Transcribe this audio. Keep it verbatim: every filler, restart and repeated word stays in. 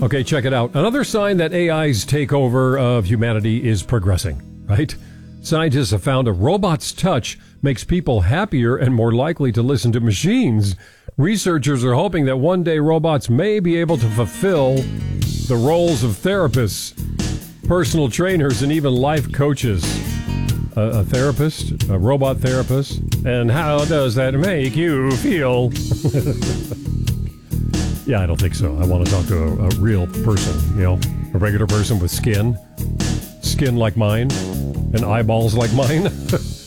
Okay, check it out. Another sign that A I's takeover of humanity is progressing, right? Scientists have found a robot's touch makes people happier and more likely to listen to machines. Researchers are hoping that one day robots may be able to fulfill the roles of therapists, personal trainers, and even life coaches. A, a therapist, a robot therapist, and how does that make you feel? Yeah, I don't think so. I want to talk to a, a real person, you know, a regular person with skin, skin like mine, and eyeballs like mine.